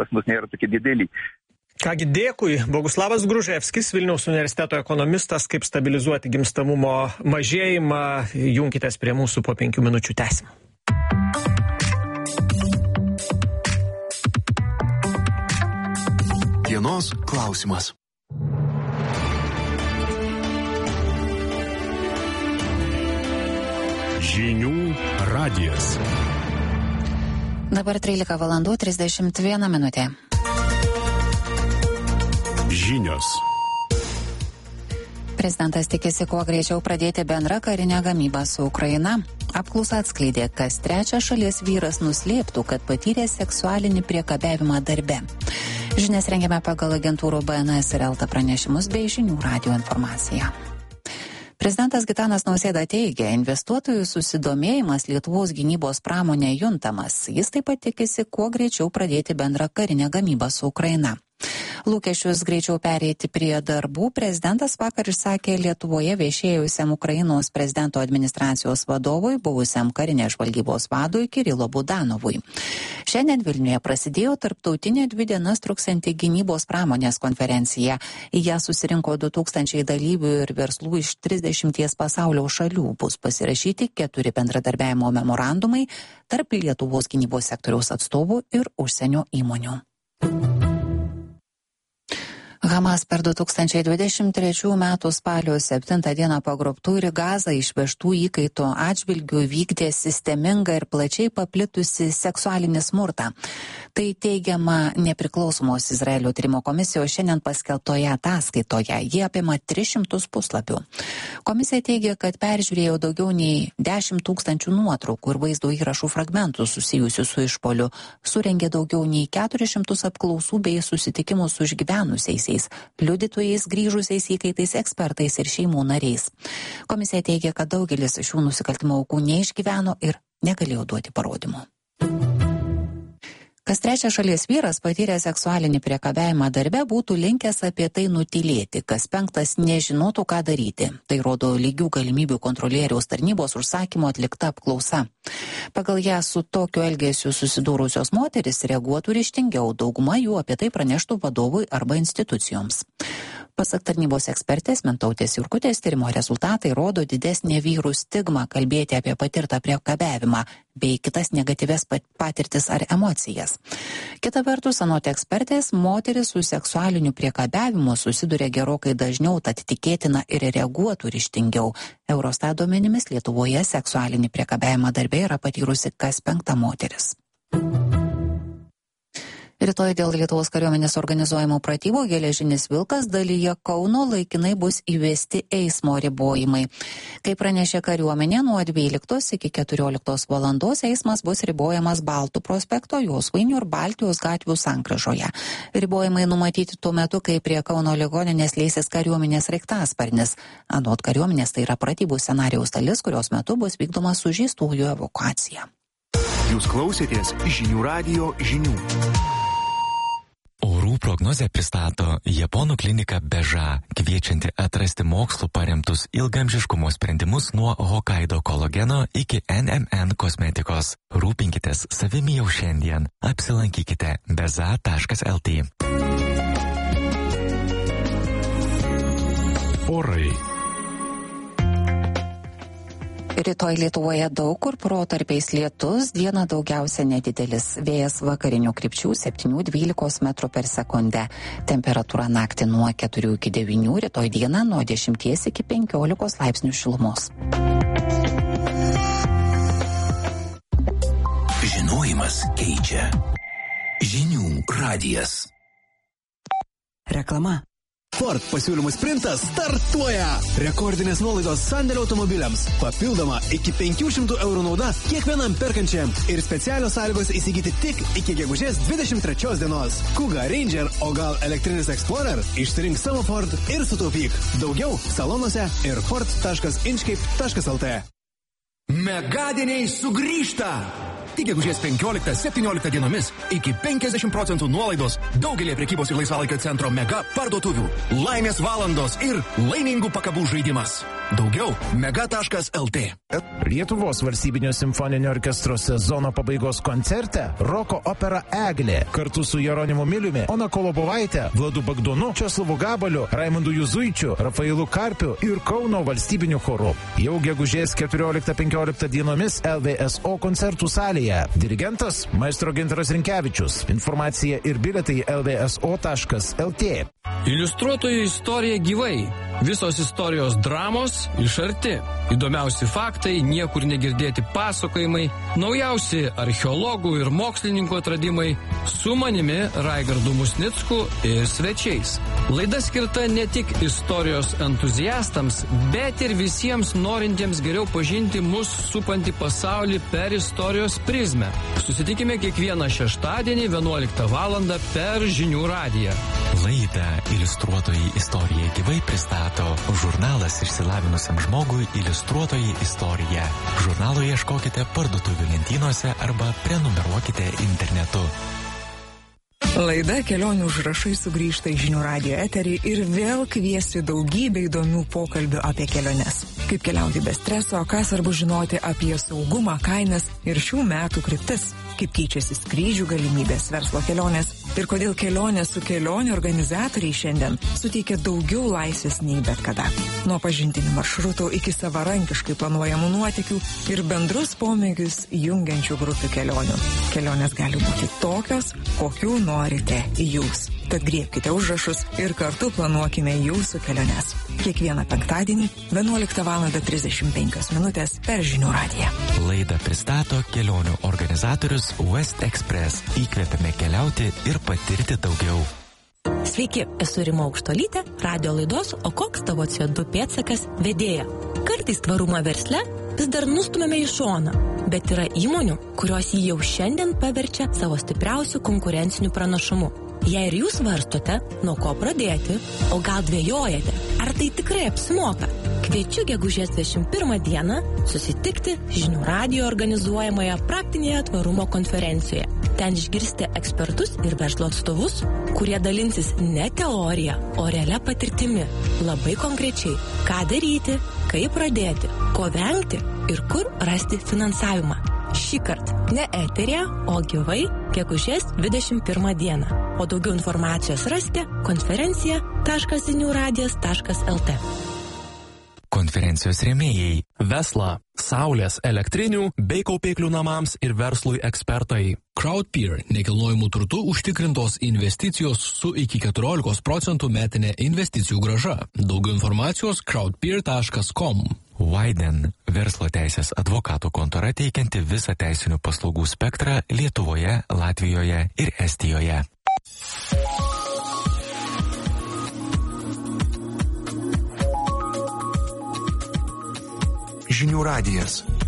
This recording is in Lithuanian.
pas mus nėra tokie dideli. Kągi, dėkui. Boguslavas Gruževskis, Vilniaus universiteto ekonomistas, kaip stabilizuoti gimstamumo mažėjimą. Junkitės prie mūsų po 5 minučių, tęsim. Dienos klausimas. Žinių radijas. Dabar 13 valandų 31 minutė. Žinios. Prezidentas tikisi kuo greičiau pradėti bendrą karinę gamybą su Ukraina. Apklausa atskleidė, kas trečias šalies vyras nuslėptų, kad patyrė seksualinį priekabiavimą darbe. Žinias rengiame pagal agentūrų BNS ir LT pranešimus bei Žinių radijo informaciją. Prezidentas Gitanas Nausėda teigia, investuotojų susidomėjimas Lietuvos gynybos pramonė juntamas. Jis taip pat tikisi kuo greičiau pradėti bendrą karinę gamybą su Ukraina. Lūkesčius greičiau pereiti prie darbų prezidentas vakar išsakė Lietuvoje viešėjusiam Ukrainos prezidento administracijos vadovui, buvusiam karinės žvalgybos vadui Kirilo Budanovui. Šiandien Vilniuje prasidėjo tarptautinė 2 dienas truksianti gynybos pramonės konferencija. Į ją susirinko 2000 dalyvių ir verslų iš 30 pasaulio šalių. Bus pasirašyti 4 bendradarbiavimo memorandumai tarp Lietuvos gynybos sektoriaus atstovų ir užsienio įmonių. Hamas per 2023 metų spalio 7 dieną pagrobtų ir į Gazą išvežtų įkaitų atžvilgių vykdė sistemingą ir plačiai paplitusi seksualinį smurtą. Tai teigiama nepriklausomos Izraelio tyrimo komisijos šiandien paskelbtoje ataskaitoje. Jie apima 300 puslapių. Komisija teigia, kad peržiūrėjo daugiau nei 10 000 nuotraukų ir vaizdo įrašų fragmentų susijusių su išpoliu. Surengė daugiau nei 400 apklausų bei susitikimų su išgyvenusiais liudytojais, grįžusiais įkaitais, ekspertais ir šeimų nariais. Komisija teigia, kad daugelis šių nusikaltimo aukų neišgyveno ir negalėjo duoti parodymų. Kas trečias šalies vyras patyrė seksualinį priekabiavimą darbe būtų linkęs apie tai nutylėti, kas 5 nežinotų, ką daryti. Tai rodo lygių galimybių kontrolieriaus tarnybos užsakymo atlikta apklausa. Pagal ją su tokiu elgesiu susidūrusios moteris reaguotų ryžtingiau, dauguma jų apie tai praneštų vadovui arba institucijoms. Pasak tarnybos ekspertės Mintautės Jurkutės, tyrimo rezultatai rodo didesnę vyrų stigmą kalbėti apie patirtą priekabiavimą bei kitas negatyvias patirtis ar emocijas. Kita vertus, anot ekspertės, moteris su seksualiniu priekabiavimu susiduria gerokai dažniau, tad tikėtina ir reaguotų ryžtingiau. Eurostat duomenimis Lietuvoje seksualinį priekabiavimą darbe yra patyrusi kas 5 moteris. Rytoj dėl Lietuvos kariuomenės organizuojamų pratybų Geležinis vilkas dalyje Kauno laikinai bus įvesti eismo ribojimai. Kaip pranešė kariuomenė, nuo 12 iki 14 valandos eismas bus ribojamas Baltų prospekto, Josvainių ir Baltijos gatvių sankryžoje. Ribojimai numatyti tuo metu, kai prie Kauno ligoninės leisis kariuomenės sraigtasparnis. Anot kariuomenės tai yra pratybų scenarijaus dalis, kurios metu bus vykdoma sužeistųjų evakuacija. Jūs klausėtės Žinių radijo žinių. Orų prognozę pristato Japonų klinika Beža, kviečianti atrasti mokslu paremtus ilgamžiškumo sprendimus nuo Hokkaido kolageno iki NMN kosmetikos. Rūpinkitės savimi jau šiandien. Apsilankykite beza.lt. Orai. Rytoj Lietuvoje daug kur protarpiais lietus, dieną daugiausia nedidelis. Vėjas vakarinių krypčių 7-12 metrų per sekundę. Temperatūra naktį nuo 4 iki 9, rytoj dieną nuo 10 iki 15 laipsnių šilumos. Žinojimas keičia. Žinių radijas. Reklama. Ford pasiūlymų sprintas startuoja! Rekordinės nuolaidos sandėlio automobiliams. Papildoma iki 500 eurų nauda kiekvienam perkančiam. Ir specialios sąlygos įsigyti tik iki gegužės 23 dienos. Kuga, Ranger, o gal elektrinis Explorer? Išsirink savo Ford ir sutaupyk. Daugiau salonuose ir ford.inchcape.lt. Megadieniai sugrįžta! Tik gegužės 15-17 dienomis iki 50% nuolaidos daugelį prekybos ir laisvalaikio centro mega parduotuvių. Laimės valandos ir laimingų pakabų žaidimas. Daugiau mega.lt. Lietuvos valstybinio simfoninio orkestro sezono pabaigos koncerte roko opera Eglė kartu su Jeronimu Miliumi, Ona Kolobovaitė, Vladu Bagdonu, Česlavu Gabaliu, Raimundu Juzuičiu, Rafailu Karpiu ir Kauno valstybiniu choru. Jau gegužės 14-15 dienomis LVSO koncertų salėje. Dirigentas maestro Gintaras Rinkevičius. Informacija ir bilietai lvso.lt. Iliustruotojų istorija gyvai. Visos istorijos dramos iš arti. Įdomiausi faktai, niekur negirdėti pasakojimai, naujausi archeologų ir mokslininkų atradimai su manimi Raigardu Musnicku ir svečiais. Laida skirta ne tik istorijos entuziastams, bet ir visiems norintiems geriau pažinti mus supantį pasaulį per istorijos prizmę. Susitikime kiekvieną šeštadienį 11 val. Per Žinių radiją. Laidą Iliustruotojai istorija gyvai pristato žurnalas išsilavinusiam žmogui Iliustruotojai istorija. Žurnalo ieškokite parduotuvių lentynose arba prenumeruokite internetu. Laida Kelionių užrašai sugrįžta į Žinių radijo eterį ir vėl kviesi daugybę įdomių pokalbių apie keliones. Kaip keliauti be streso, ką svarbu žinoti apie saugumą, kainas ir šių metų kryptis. Kaip keičiasi skrydžių galimybės, verslo kelionės ir kodėl kelionės su kelionių organizatoriai šiandien suteikia daugiau laisvės nei bet kada. Nuo pažintinių maršrutų iki savarankiškai planuojamų nuotykių ir bendrus pomėgius jungiančių grupių kelionių. Kelionės gali būti tokios, kokių norite jūs. Tad griebkite užrašus ir kartu planuokime jūsų keliones. Kiekvieną penktadienį 11 val. 35 minutės per Žinių radiją. Laidą pristato kelionių organizatorius West Express. Įkvepiame keliauti ir patirti daugiau. Sveiki, esu Rima Aukštolytė, radio laidos O koks tavo CO2 pėdsakas vedėja. Kartais tvarumą versle vis dar nustumėme į šoną, bet yra įmonių, kurios jį jau šiandien paverčia savo stipriausių konkurencinių pranašumų. Jei ir jūs svarstote, nuo ko pradėti, o gal dvejojate, ar tai tikrai apsimoka, kviečiu gegužės 21 dieną susitikti Žinių radijo organizuojamoje praktinėje tvarumo konferencijoje. Ten išgirsite ekspertus ir verslo atstovus, kurie dalinsis ne teorija, o realia patirtimi. Labai konkrečiai, ką daryti, kaip pradėti, ko vengti ir kur rasti finansavimą. Šįkart ne eterija, o gyvai gegužės 21 dieną. O daugiau informacijos rasite konferencija.žiniuradijas.lt. Konferencijos rėmėjai Vesla, saulės, elektrinių bei kaupiklių namams ir verslui ekspertai. Crowdpeer, nekilnojamų turtų užtikrintos investicijos su iki 14% metinė investicijų grąža. Daugiau informacijos crowdpeer.com. Widen, verslo teisės advokatų kontora teikianti visą teisinių paslaugų spektrą Lietuvoje, Latvijoje ir Estijoje. Žinių radijas.